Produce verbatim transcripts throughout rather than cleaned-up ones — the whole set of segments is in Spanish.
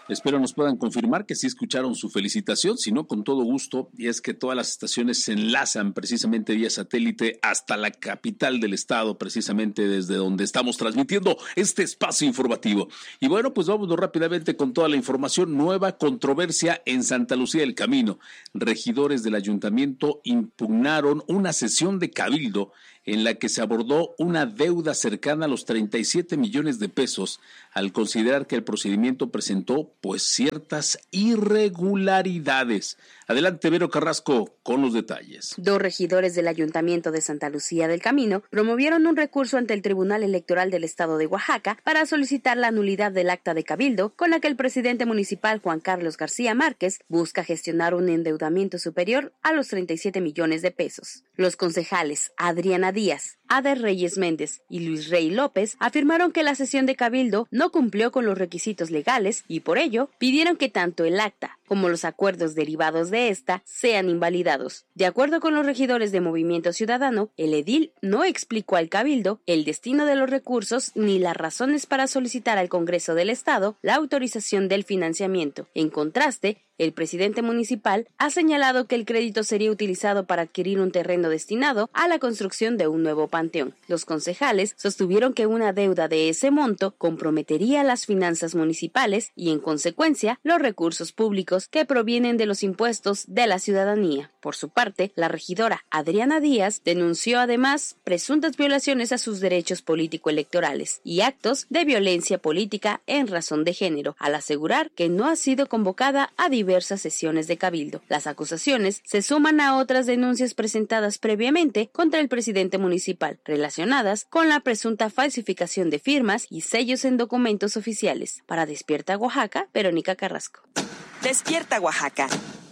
Espero nos puedan confirmar que sí escucharon su felicitación, si no, con todo gusto, y es que todas las estaciones se enlazan precisamente vía satélite hasta la capital del estado, precisamente desde donde estamos transmitiendo este espacio informativo. Y bueno, pues vámonos rápidamente con toda la información. Nueva controversia en Santa Lucía del Camino. Regidores del ayuntamiento impugnaron una sesión de cabildo en la que se abordó una deuda cercana a los treinta y siete millones de pesos, al considerar que el procedimiento presentó pues ciertas irregularidades. Adelante, Vero Carrasco, con los detalles. Dos regidores del Ayuntamiento de Santa Lucía del Camino promovieron un recurso ante el Tribunal Electoral del Estado de Oaxaca para solicitar la nulidad del acta de cabildo con la que el presidente municipal Juan Carlos García Márquez busca gestionar un endeudamiento superior a los treinta y siete millones de pesos. Los concejales Adriana Díaz, Ader Reyes Méndez y Luis Rey López afirmaron que la sesión de cabildo no cumplió con los requisitos legales y por ello pidieron que tanto el acta como los acuerdos derivados de esta sean invalidados. De acuerdo con los regidores de Movimiento Ciudadano, el edil no explicó al cabildo el destino de los recursos ni las razones para solicitar al Congreso del Estado la autorización del financiamiento. En contraste, el presidente municipal ha señalado que el crédito sería utilizado para adquirir un terreno destinado a la construcción de un nuevo panteón. Los concejales sostuvieron que una deuda de ese monto comprometería las finanzas municipales y, en consecuencia, los recursos públicos que provienen de los impuestos de la ciudadanía. Por su parte, la regidora Adriana Díaz denunció además presuntas violaciones a sus derechos político-electorales y actos de violencia política en razón de género, al asegurar que no ha sido convocada a diversas sesiones de cabildo. Las acusaciones se suman a otras denuncias presentadas previamente contra el presidente municipal, relacionadas con la presunta falsificación de firmas y sellos en documentos oficiales. Para Despierta Oaxaca, Verónica Carrasco. Despierta Oaxaca.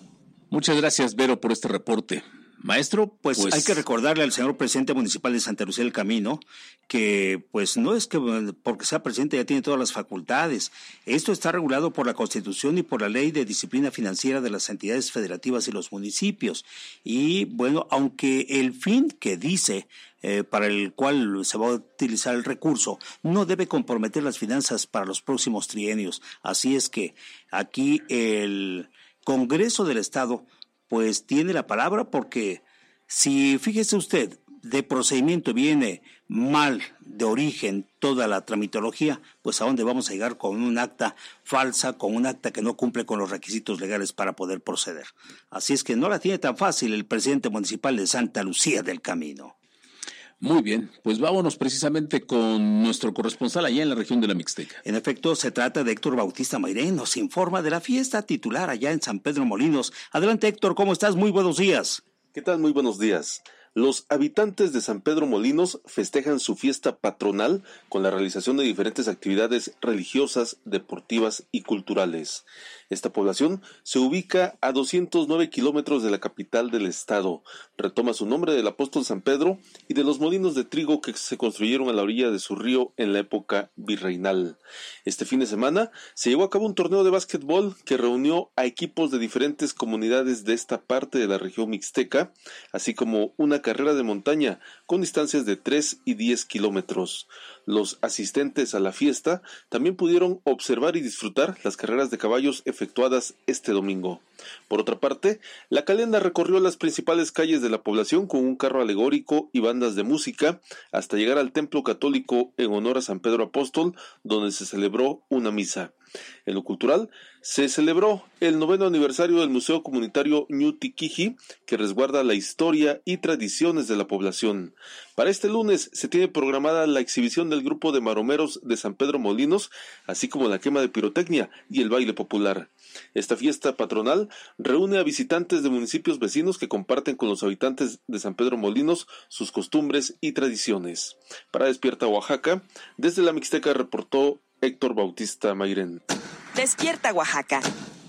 Muchas gracias, Vero, por este reporte. Maestro, pues, pues hay que recordarle al señor presidente municipal de Santa Lucía del Camino que pues no es que porque sea presidente ya tiene todas las facultades. Esto está regulado por la Constitución y por la Ley de Disciplina Financiera de las entidades federativas y los municipios. Y bueno, aunque el fin que dice eh, para el cual se va a utilizar el recurso no debe comprometer las finanzas para los próximos trienios. Así es que aquí el Congreso del Estado pues tiene la palabra, porque si, fíjese usted, de procedimiento viene mal de origen toda la tramitología, pues a dónde vamos a llegar con un acta falsa, con un acta que no cumple con los requisitos legales para poder proceder. Así es que no la tiene tan fácil el presidente municipal de Santa Lucía del Camino. Muy bien, pues vámonos precisamente con nuestro corresponsal allá en la región de la Mixteca. En efecto, se trata de Héctor Bautista Mairén, nos informa de la fiesta titular allá en San Pedro Molinos. Adelante, Héctor, ¿cómo estás? Muy buenos días. ¿Qué tal? Muy buenos días. Los habitantes de San Pedro Molinos festejan su fiesta patronal con la realización de diferentes actividades religiosas, deportivas y culturales. Esta población se ubica a doscientos nueve kilómetros de la capital del estado. Retoma su nombre del apóstol San Pedro y de los molinos de trigo que se construyeron a la orilla de su río en la época virreinal. Este fin de semana se llevó a cabo un torneo de básquetbol que reunió a equipos de diferentes comunidades de esta parte de la región mixteca, así como una carrera de montaña con distancias de tres y diez kilómetros. Los asistentes a la fiesta también pudieron observar y disfrutar las carreras de caballos efectuadas este domingo. Por otra parte, la calenda recorrió las principales calles de la población con un carro alegórico y bandas de música hasta llegar al templo católico en honor a San Pedro Apóstol, donde se celebró una misa. En lo cultural, se celebró el noveno aniversario del Museo Comunitario Ñutiquiji, que resguarda la historia y tradiciones de la población. Para este lunes se tiene programada la exhibición del grupo de maromeros de San Pedro Molinos, así como la quema de pirotecnia y el baile popular. Esta fiesta patronal reúne a visitantes de municipios vecinos que comparten con los habitantes de San Pedro Molinos sus costumbres y tradiciones. Para Despierta Oaxaca, desde la Mixteca reportó Héctor Bautista Mairén. Despierta Oaxaca.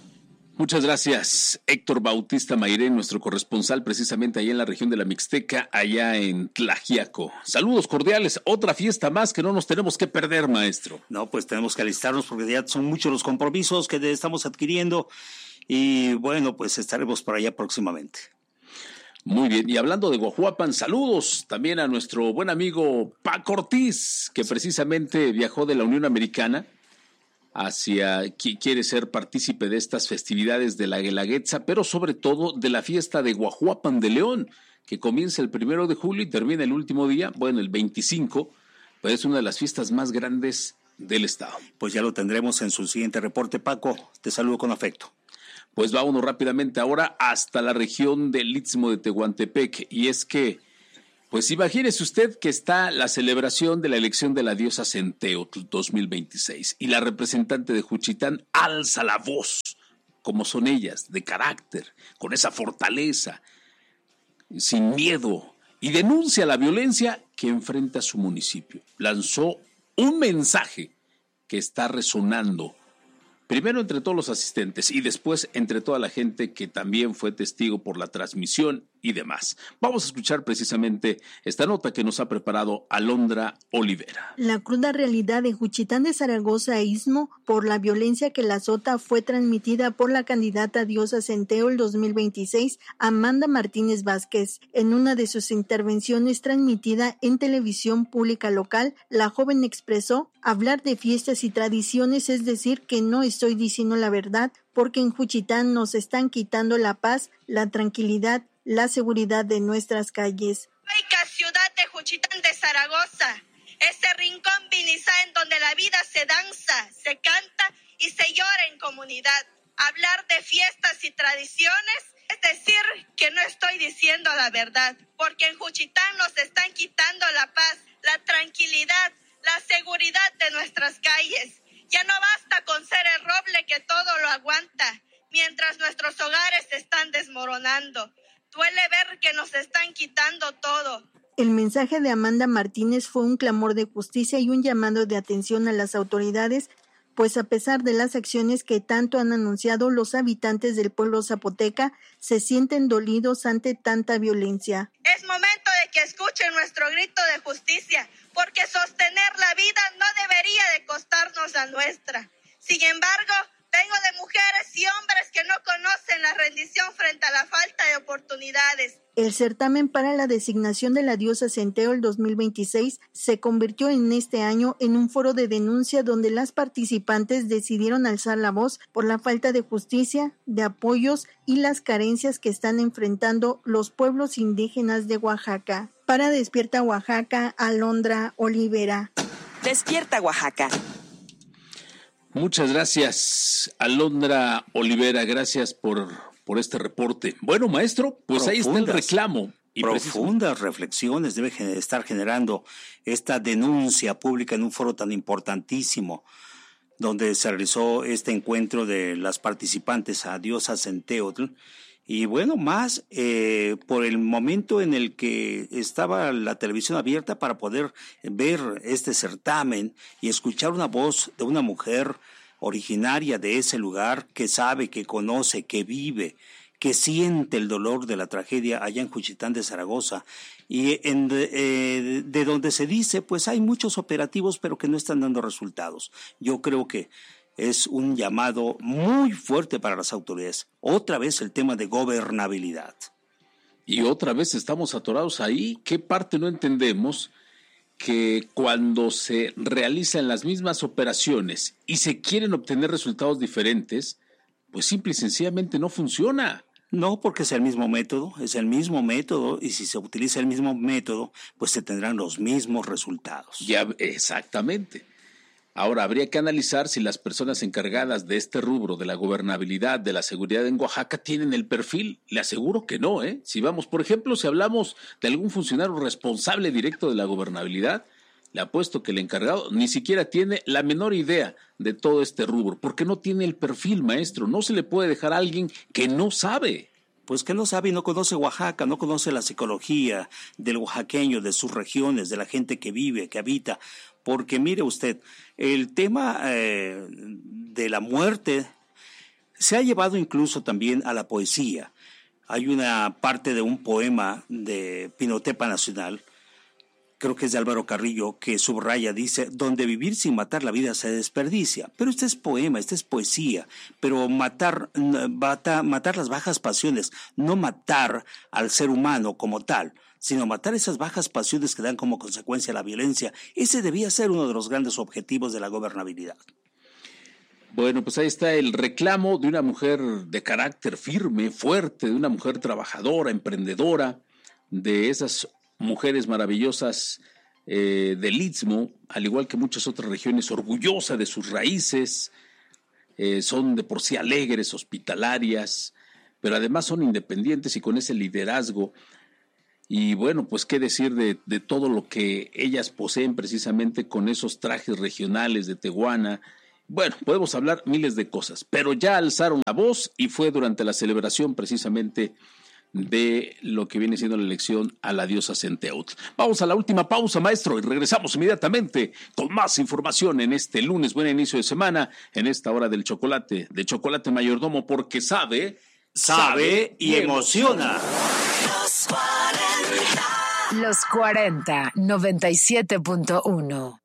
Muchas gracias, Héctor Bautista Mairén, nuestro corresponsal precisamente allá en la región de la Mixteca, allá en Tlaxiaco. Saludos cordiales, otra fiesta más que no nos tenemos que perder, maestro. No, pues tenemos que alistarnos porque ya son muchos los compromisos que estamos adquiriendo y bueno, pues estaremos por allá próximamente. Muy bien, y hablando de Guajuapan, saludos también a nuestro buen amigo Paco Ortiz, que precisamente viajó de la Unión Americana hacia qui- quiere ser partícipe de estas festividades de la Guelaguetza, pero sobre todo de la fiesta de Guajuapan de León, que comienza el primero de julio y termina el último día, bueno, el veinticinco, pues es una de las fiestas más grandes del estado. Pues ya lo tendremos en su siguiente reporte, Paco. Te saludo con afecto. Pues vámonos rápidamente ahora hasta la región del Istmo de Tehuantepec, y es que, pues imagínese usted que está la celebración de la elección de la diosa Centeotl dos mil veintiséis, y la representante de Juchitán alza la voz, como son ellas, de carácter, con esa fortaleza, sin miedo, y denuncia la violencia que enfrenta su municipio. Lanzó un mensaje que está resonando primero entre todos los asistentes y después entre toda la gente que también fue testigo por la transmisión y demás. Vamos a escuchar precisamente esta nota que nos ha preparado Alondra Olivera. La cruda realidad de Juchitán de Zaragoza e Istmo por la violencia que la azota fue transmitida por la candidata diosa Centeotl dos mil veintiséis, Amanda Martínez Vázquez. En una de sus intervenciones transmitida en televisión pública local, la joven expresó: hablar de fiestas y tradiciones es decir que no estoy diciendo la verdad, porque en Juchitán nos están quitando la paz, la tranquilidad, la seguridad de nuestras calles. Rica ciudad de Juchitán de Zaragoza, ese rincón vinizá en donde la vida se danza, se canta y se llora en comunidad. Hablar de fiestas y tradiciones es decir que no estoy diciendo la verdad, porque en Juchitán nos están quitando la paz, la tranquilidad, la seguridad de nuestras calles. Ya no basta con ser el roble que todo lo aguanta, mientras nuestros hogares se están desmoronando. Duele ver que nos están quitando todo. El mensaje de Amanda Martínez fue un clamor de justicia y un llamado de atención a las autoridades, pues a pesar de las acciones que tanto han anunciado, los habitantes del pueblo zapoteca se sienten dolidos ante tanta violencia. Es momento de que escuchen nuestro grito de justicia, porque sostener la vida no debería de costarnos la nuestra. Sin embargo, vengo de mujeres y hombres que no conocen la rendición frente a la falta de oportunidades. El certamen para la designación de la diosa Centeotl dos mil veintiséis se convirtió en este año en un foro de denuncia donde las participantes decidieron alzar la voz por la falta de justicia, de apoyos y las carencias que están enfrentando los pueblos indígenas de Oaxaca. Para Despierta Oaxaca, Alondra Olivera. Despierta Oaxaca. Muchas gracias, Alondra Olivera, gracias por, por este reporte. Bueno, maestro, pues profundas, ahí está el reclamo. Y profundas reflexiones debe estar generando esta denuncia pública en un foro tan importantísimo, donde se realizó este encuentro de las participantes a diosa Centeotl. Y bueno, más eh, por el momento en el que estaba la televisión abierta para poder ver este certamen y escuchar una voz de una mujer originaria de ese lugar que sabe, que conoce, que vive, que siente el dolor de la tragedia allá en Juchitán de Zaragoza. Y en, eh, de donde se dice, pues hay muchos operativos, pero que no están dando resultados. Yo creo que es un llamado muy fuerte para las autoridades. Otra vez el tema de gobernabilidad. Y otra vez estamos atorados ahí. ¿Qué parte no entendemos? Que cuando se realizan las mismas operaciones y se quieren obtener resultados diferentes, pues simple y sencillamente no funciona. No, porque es el mismo método, es el mismo método, y si se utiliza el mismo método, pues se tendrán los mismos resultados. Ya, exactamente. Ahora, habría que analizar si las personas encargadas de este rubro, de la gobernabilidad, de la seguridad en Oaxaca, tienen el perfil. Le aseguro que no, ¿eh? Si vamos, por ejemplo, si hablamos de algún funcionario responsable directo de la gobernabilidad, le apuesto que el encargado ni siquiera tiene la menor idea de todo este rubro, porque no tiene el perfil, maestro. No se le puede dejar a alguien que no sabe. Pues que no sabe y no conoce Oaxaca, no conoce la psicología del oaxaqueño, de sus regiones, de la gente que vive, que habita. Porque mire usted, el tema eh, de la muerte se ha llevado incluso también a la poesía. Hay una parte de un poema de Pinotepa Nacional, creo que es de Álvaro Carrillo, que subraya, dice: donde vivir sin matar la vida se desperdicia. Pero este es poema, este es poesía, pero matar, matar, matar las bajas pasiones, no matar al ser humano como tal, sino matar esas bajas pasiones que dan como consecuencia la violencia. Ese debía ser uno de los grandes objetivos de la gobernabilidad. Bueno, pues ahí está el reclamo de una mujer de carácter firme, fuerte, de una mujer trabajadora, emprendedora, de esas mujeres maravillosas eh, del Istmo, al igual que muchas otras regiones, orgullosa de sus raíces, eh, son de por sí alegres, hospitalarias, pero además son independientes y con ese liderazgo. Y bueno, pues qué decir de, de todo lo que ellas poseen precisamente con esos trajes regionales de Tehuana. Bueno, podemos hablar miles de cosas, pero ya alzaron la voz y fue durante la celebración precisamente de lo que viene siendo la elección a la diosa Centeutl. Vamos a la última pausa, maestro, y regresamos inmediatamente con más información en este lunes, buen inicio de semana, en esta hora del chocolate, de Chocolate Mayordomo, porque sabe, sabe y emociona. Los cuarenta. Los cuarenta, noventa y siete punto uno.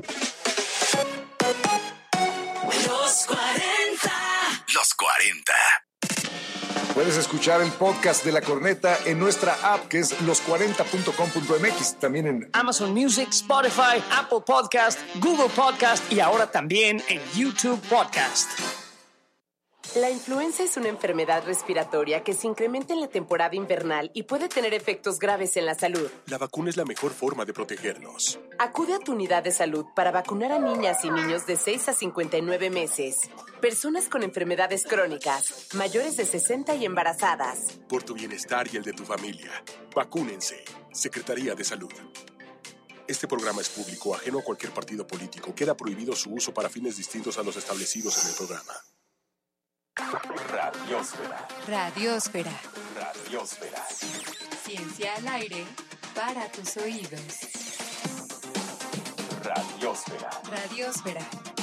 Los cuarenta. Puedes escuchar el podcast de La Corneta en nuestra app, que es los cuarenta punto com punto m x. También en Amazon Music, Spotify, Apple Podcast, Google Podcast y ahora también en YouTube Podcast. La influenza es una enfermedad respiratoria que se incrementa en la temporada invernal y puede tener efectos graves en la salud. La vacuna es la mejor forma de protegernos. Acude a tu unidad de salud para vacunar a niñas y niños de seis a cincuenta y nueve meses, personas con enfermedades crónicas, mayores de sesenta y embarazadas. Por tu bienestar y el de tu familia, vacúnense. Secretaría de Salud. Este programa es público, ajeno a cualquier partido político. Queda prohibido su uso para fines distintos a los establecidos en el programa. Radiosfera. Radiosfera. Radiosfera. Ciencia al aire para tus oídos. Radiosfera. Radiosfera.